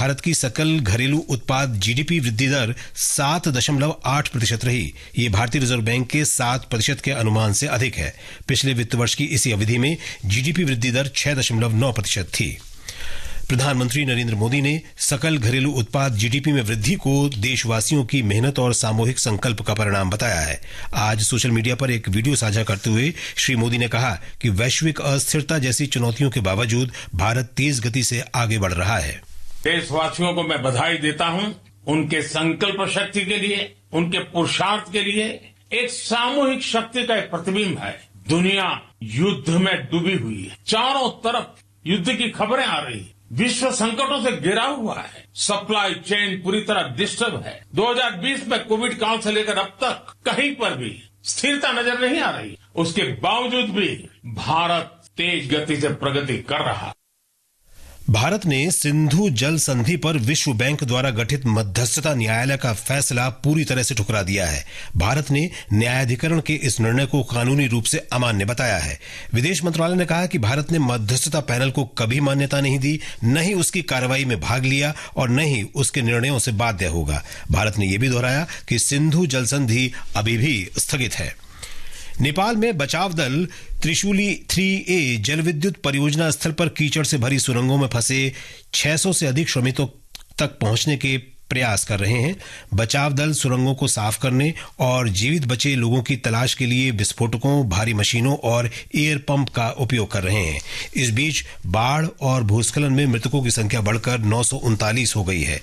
भारत की सकल घरेलू उत्पाद जीडीपी वृद्धि दर 7.8% रही। ये भारतीय रिजर्व बैंक के 7% के अनुमान से अधिक है। पिछले वित्त वर्ष की इसी अवधि में जीडीपी वृद्धि दर 6.9% थी। प्रधानमंत्री नरेंद्र मोदी ने सकल घरेलू उत्पाद जीडीपी में वृद्धि को देशवासियों की मेहनत और सामूहिक संकल्प का परिणाम बताया है। आज सोशल मीडिया पर एक वीडियो साझा करते हुए श्री मोदी ने कहा कि वैश्विक अस्थिरता जैसी चुनौतियों के बावजूद भारत तेज गति से आगे बढ़ रहा है। देशवासियों को मैं बधाई देता हूं उनके संकल्प शक्ति के लिए, उनके पुरुषार्थ के लिए। एक सामूहिक शक्ति का एक प्रतिबिंब है। दुनिया युद्ध में डूबी हुई है, चारों तरफ युद्ध की खबरें आ रही, विश्व संकटों से घिरा हुआ है, सप्लाई चेन पूरी तरह डिस्टर्ब है। 2020 में कोविड काल से लेकर अब तक कहीं पर भी स्थिरता नजर नहीं आ रही। उसके बावजूद भी भारत तेज गति से प्रगति कर रहा है। भारत ने सिंधु जल संधि पर विश्व बैंक द्वारा गठित मध्यस्थता न्यायालय का फैसला पूरी तरह से ठुकरा दिया है। भारत ने न्यायाधिकरण के इस निर्णय को कानूनी रूप से अमान्य बताया है। विदेश मंत्रालय ने कहा कि भारत ने मध्यस्थता पैनल को कभी मान्यता नहीं दी, न ही उसकी कार्रवाई में भाग लिया और न ही उसके निर्णयों से बाध्य होगा। भारत ने यह भी दोहराया कि सिंधु जल संधि अभी भी स्थगित है। नेपाल में बचाव दल त्रिशूली 3A जलविद्युत परियोजना स्थल पर कीचड़ से भरी सुरंगों में फंसे 600 से अधिक श्रमिकों तक पहुंचने के प्रयास कर रहे हैं। बचाव दल सुरंगों को साफ करने और जीवित बचे लोगों की तलाश के लिए विस्फोटकों, भारी मशीनों और एयर पंप का उपयोग कर रहे हैं। इस बीच बाढ़ और भूस्खलन में मृतकों की संख्या बढ़कर 939 हो गई है।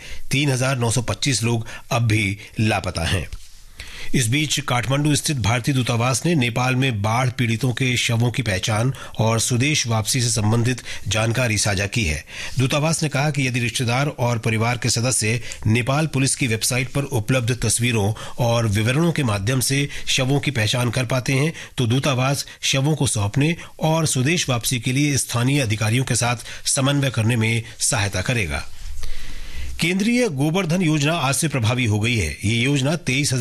3,925 लोग अब भी लापता हैं। इस बीच काठमांडू स्थित भारतीय दूतावास ने नेपाल में बाढ़ पीड़ितों के शवों की पहचान और स्वदेश वापसी से संबंधित जानकारी साझा की है। दूतावास ने कहा कि यदि रिश्तेदार और परिवार के सदस्य नेपाल पुलिस की वेबसाइट पर उपलब्ध तस्वीरों और विवरणों के माध्यम से शवों की पहचान कर पाते हैं तो दूतावास शवों को सौंपने और स्वदेश वापसी के लिए स्थानीय अधिकारियों के साथ समन्वय करने में सहायता करेगा। केंद्रीय गोबर धन योजना आज से प्रभावी हो गई है। ये योजना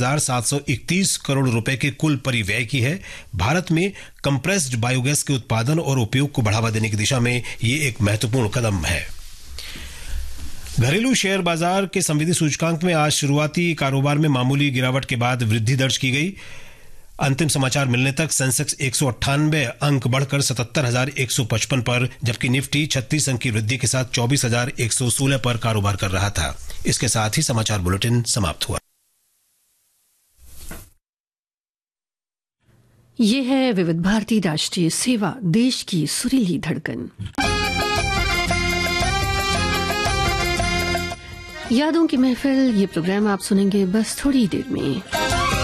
23,731 करोड़ रुपए के कुल परिव्यय की है। भारत में कंप्रेस्ड बायोगैस के उत्पादन और उपयोग को बढ़ावा देने की दिशा में ये एक महत्वपूर्ण कदम है। घरेलू शेयर बाजार के संवेदी सूचकांक में आज शुरुआती कारोबार में मामूली गिरावट के बाद वृद्धि दर्ज की गई। अंतिम समाचार मिलने तक सेंसेक्स 198 अंक बढ़कर 77,155 पर, जबकि निफ्टी 36 अंक की वृद्धि के साथ 24,116 पर कारोबार कर रहा था। इसके साथ ही समाचार बुलेटिन समाप्त हुआ। ये है विविध भारती राष्ट्रीय सेवा, देश की सुरीली धड़कन। यादों की महफिल, ये प्रोग्राम आप सुनेंगे बस थोड़ी देर में।